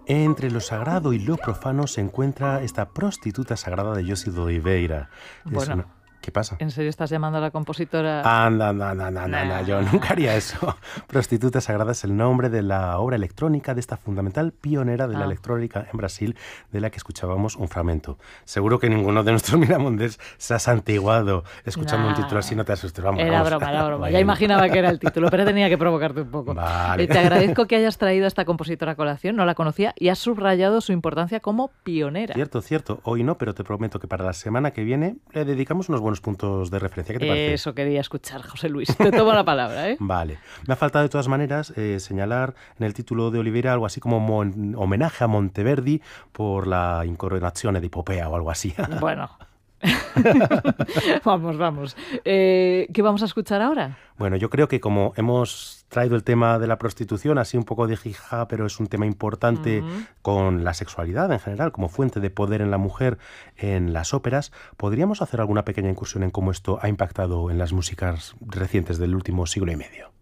Entre lo sagrado y lo profano se encuentra esta prostituta sagrada de Josi de Oliveira. Es Bueno, una... ¿Qué pasa? ¿en serio estás llamando a la compositora? Anda, anda, yo nunca haría eso. Prostituta Sagrada es el nombre de la obra electrónica de esta fundamental pionera de la Ah, electrónica en Brasil, de la que escuchábamos un fragmento. Seguro que ninguno de nuestros miramondés se ha santiguado escuchando un título así, nah, no te asustes. Vamos, era vamos. broma, era broma. Ya Bueno, imaginaba que era el título, pero tenía que provocarte un poco. vale. Te agradezco que hayas traído a esta compositora a colación, no la conocía, y has subrayado su importancia como pionera. Cierto, cierto. Hoy no, pero te prometo que para la semana que viene le dedicamos unos buenos puntos de referencia. ¿Qué te parece? Eso quería escuchar, José Luis. Te tomo la palabra, ¿eh? Vale. Me ha faltado de todas maneras señalar en el título de Oliveira algo así como homenaje a Monteverdi por la incoronazione di Popea o algo así. Bueno. Vamos. ¿Qué vamos a escuchar ahora? Bueno, yo creo que como hemos traído el tema de la prostitución, así un poco de jija, pero es un tema importante con la sexualidad en general, como fuente de poder en la mujer en las óperas, ¿podríamos hacer alguna pequeña incursión en cómo esto ha impactado en las músicas recientes del último siglo y medio?